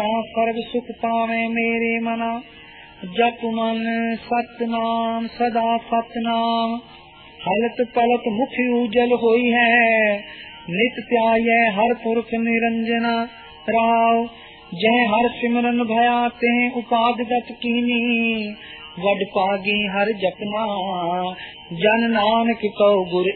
ता सर्व सुख पावे मेरे मना। जप मन सतनाम सदा सतनाम, हलत पलत मुख उजल होई है। नित त्याये हर पुरख निरंजना राव। जय हर सिमरन भया ते उपाधिगत कीनी, वड पागी हर जपना। जन नानक कौ गुर